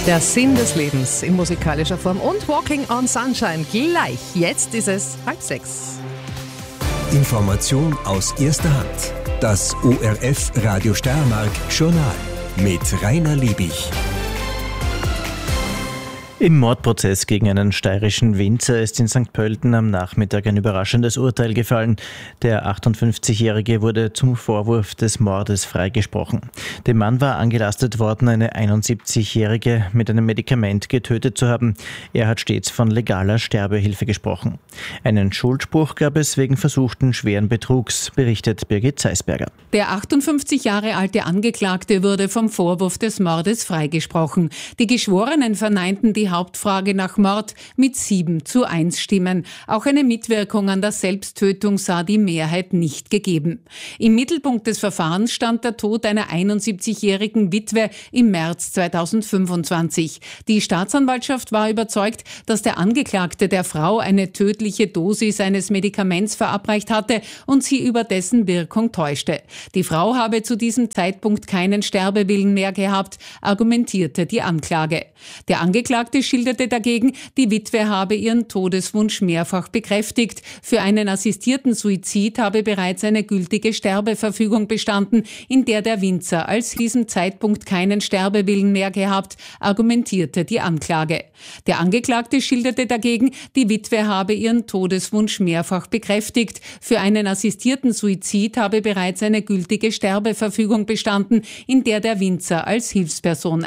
Der Sinn des Lebens in musikalischer Form und Walking on Sunshine gleich. Jetzt ist es 5:30. Information aus erster Hand. Das ORF Radio Steiermark Journal mit Rainer Liebig. Im Mordprozess gegen einen steirischen Winzer ist in St. Pölten am Nachmittag ein überraschendes Urteil gefallen. Der 58-Jährige wurde zum Vorwurf des Mordes freigesprochen. Dem Mann war angelastet worden, eine 71-Jährige mit einem Medikament getötet zu haben. Er hat stets von legaler Sterbehilfe gesprochen. Einen Schuldspruch gab es wegen versuchten schweren Betrugs, berichtet Birgit Zeisberger. Der 58 Jahre alte Angeklagte wurde vom Vorwurf des Mordes freigesprochen. Die Geschworenen verneinten die Hauptfrage nach Mord mit 7:1 Stimmen. Auch eine Mitwirkung an der Selbsttötung sah die Mehrheit nicht gegeben. Im Mittelpunkt des Verfahrens stand der Tod einer 71-jährigen Witwe im März 2025. Die Staatsanwaltschaft war überzeugt, dass der Angeklagte der Frau eine tödliche Dosis eines Medikaments verabreicht hatte und sie über dessen Wirkung täuschte. Die Frau habe zu diesem Zeitpunkt keinen Sterbewillen mehr gehabt, argumentierte die Anklage. Der Angeklagte schilderte dagegen, die Witwe habe ihren Todeswunsch mehrfach bekräftigt. Für einen assistierten Suizid habe bereits eine gültige Sterbeverfügung bestanden, in der der Winzer als diesem Zeitpunkt keinen Sterbewillen mehr gehabt, argumentierte die Anklage. Der Angeklagte schilderte dagegen, die Witwe habe ihren Todeswunsch mehrfach bekräftigt. Für einen assistierten Suizid habe bereits eine gültige Sterbeverfügung bestanden, in der der Winzer als Hilfsperson